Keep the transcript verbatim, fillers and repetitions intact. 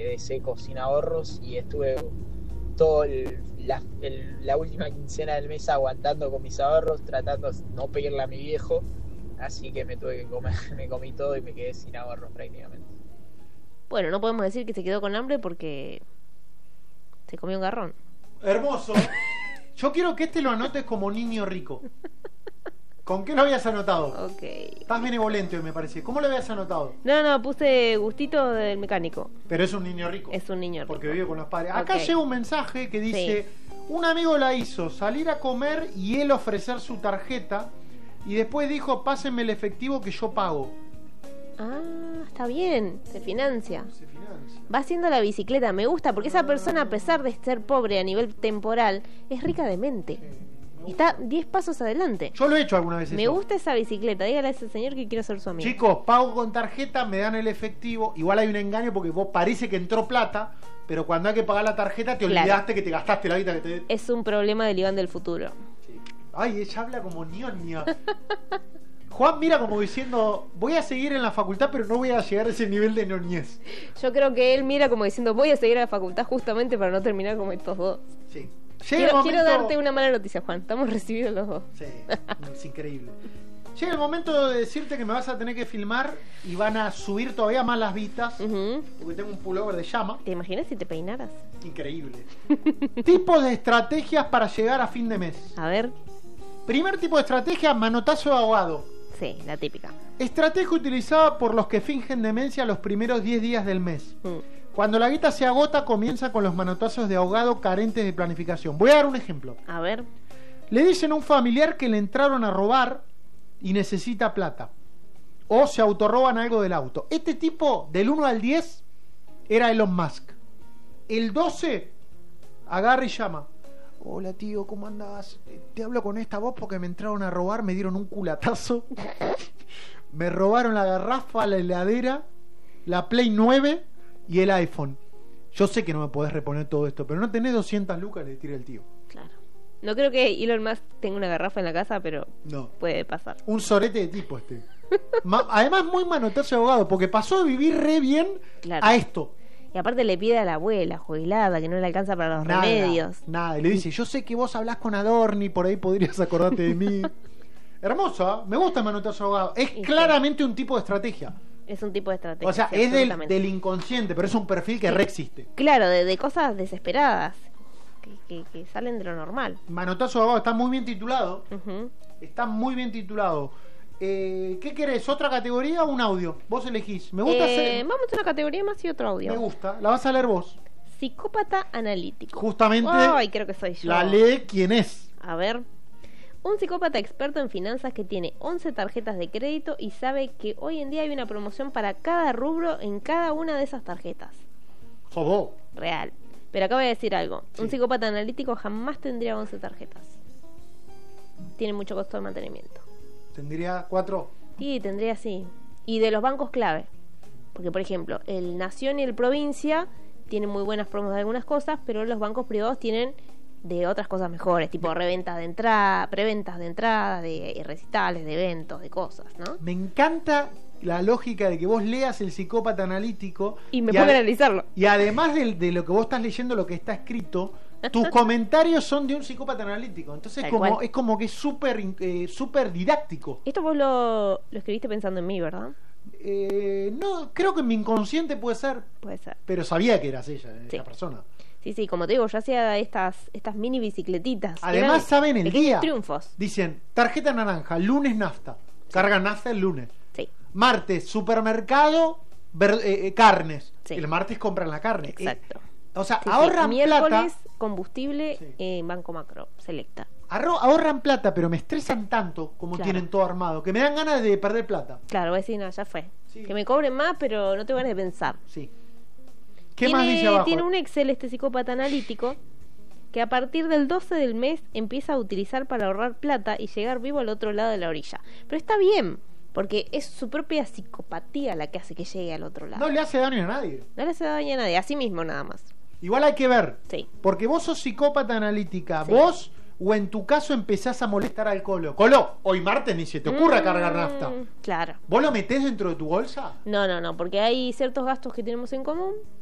quedé seco, sin ahorros, y estuve todo el, la, el, la última quincena del mes aguantando con mis ahorros, tratando de no pedirle a mi viejo, así que me tuve que comer, me comí todo y me quedé sin ahorros prácticamente. Bueno, no podemos decir que se quedó con hambre porque se comió un garrón. Hermoso. Yo quiero que este lo anotes como niño rico. ¿Con qué lo habías anotado? Ok. Estás benevolente hoy, me parece. ¿Cómo lo habías anotado? No, no, puse gustito del mecánico. Pero es un niño rico. Es un niño rico. Porque vive con los padres. Acá Okay. llega un mensaje que dice: sí. Un amigo la hizo salir a comer y él ofrecer su tarjeta, y después dijo: pásenme el efectivo que yo pago. Ah, está bien. Se financia. Se financia. Va haciendo la bicicleta. Me gusta porque esa persona, a pesar de ser pobre a nivel temporal, es rica de mente. Sí. Está diez pasos adelante. Yo lo he hecho alguna vez. Me eso. gusta esa bicicleta. Dígale a ese señor que quiero ser su amigo. Chicos, pago con tarjeta, me dan el efectivo. Igual hay un engaño porque vos parece que entró plata, pero cuando hay que pagar la tarjeta te claro. olvidaste que te gastaste la guita que te... Es un problema del Iván del futuro. Sí. Ay, ella habla como ñoña. Juan mira como diciendo: voy a seguir en la facultad, pero no voy a llegar a ese nivel de ñoñez. Yo creo que él mira como diciendo: voy a seguir a la facultad justamente para no terminar como estos dos. Sí. Quiero, momento... quiero darte una mala noticia, Juan. Estamos recibidos los dos. Sí, es increíble. Llega el momento de decirte que me vas a tener que filmar y van a subir todavía más las vistas, uh-huh. porque tengo un pullover de llama. ¿Te imaginas si te peinaras? Increíble. Tipos de estrategias para llegar a fin de mes. A ver. Primer tipo de estrategia: manotazo de ahogado. Sí, la típica. Estrategia utilizada por los que fingen demencia los primeros diez días del mes. Mm. Cuando la guita se agota, comienza con los manotazos de ahogado carentes de planificación. Voy a dar un ejemplo. A ver. Le dicen a un familiar que le entraron a robar y necesita plata. O se autorroban algo del auto. Este tipo, del uno al diez, era Elon Musk. El doce, agarra y llama: hola tío, ¿cómo andás? Te hablo con esta voz porque me entraron a robar, me dieron un culatazo. Me robaron la garrafa, la heladera, la Play nueve y el iPhone. Yo sé que no me podés reponer todo esto, pero no tenés doscientas lucas, le tira el tío. Claro. No creo que Elon Musk tenga una garrafa en la casa, pero no. Puede pasar. Un sorete de tipo este. Ma- Además, muy manotazo de abogado, porque pasó de vivir re bien claro. a esto. Y aparte le pide a la abuela jubilada que no le alcanza para los nada, remedios. Nada, y le dice: yo sé que vos hablás con Adorni, por ahí podrías acordarte de mí. Hermoso, ¿eh? Me gusta el manotazo de abogado. Es y claramente sí. un tipo de estrategia. Es un tipo de estrategia. O sea, sí, es del, del inconsciente, pero es un perfil que sí. re existe. Claro, de, de cosas desesperadas que, que, que salen de lo normal. Manotazo de abogado está muy bien titulado. Uh-huh. Está muy bien titulado. Eh, ¿Qué querés? ¿Otra categoría o un audio? Vos elegís. Me gusta eh, hacer... Vamos a una categoría más y otro audio. Me gusta. La vas a leer vos. Psicópata analítico. Justamente. Ay, creo que soy yo. La lee quién es. A ver. Un psicópata experto en finanzas que tiene once tarjetas de crédito y sabe que hoy en día hay una promoción para cada rubro en cada una de esas tarjetas. ¡Sos vos! Real. Pero acabo de decir algo. Sí. Un psicópata analítico jamás tendría once tarjetas. Tiene mucho costo de mantenimiento. ¿Tendría cuatro? Sí, tendría sí. Y de los bancos clave. Porque, por ejemplo, el Nación y el Provincia tienen muy buenas promos de algunas cosas, pero los bancos privados tienen de otras cosas mejores, tipo reventas de entrada, preventas de entrada, de recitales, de eventos, de cosas, ¿no? Me encanta la lógica de que vos leas El Psicópata Analítico y me pongo a analizarlo. Y además de, de lo que vos estás leyendo, lo que está escrito, tus comentarios son de un psicópata analítico. Entonces como, es como que es súper eh, súper didáctico. Esto vos lo, lo escribiste pensando en mí, ¿verdad? Eh, no, creo que en mi inconsciente puede ser. Puede ser. Pero sabía que eras ella, sí. esa persona. Sí, sí, como te digo, yo hacía estas estas mini bicicletitas. Además saben el día. Triunfos. Dicen, tarjeta naranja, lunes nafta. Sí. Cargan nafta el lunes. Sí. Martes, supermercado, ver, eh, eh, carnes. Sí. El martes compran la carne. Exacto. Eh, o sea, sí, ahorran sí. plata. Miércoles, combustible sí. en Banco Macro, Selecta. Arro, ahorran plata, pero me estresan tanto como claro. tienen todo armado, que me dan ganas de perder plata. Claro, voy a decir, no, ya fue. Sí. Que me cobren más, pero no tengo ganas de pensar. Sí. ¿Qué tiene, más dice abajo? Tiene un Excel este psicópata analítico que a partir del doce del mes empieza a utilizar para ahorrar plata y llegar vivo al otro lado de la orilla. Pero está bien, porque es su propia psicopatía la que hace que llegue al otro lado. No le hace daño a nadie. No le hace daño a nadie, a sí mismo nada más. Igual hay que ver. Sí. Porque vos sos psicópata analítica. Sí. Vos, o en tu caso, empezás a molestar al Colo. Colo, hoy martes ni se te ocurra mm, cargar nafta. Claro. ¿Vos lo metés dentro de tu bolsa? No, no, no, porque hay ciertos gastos que tenemos en común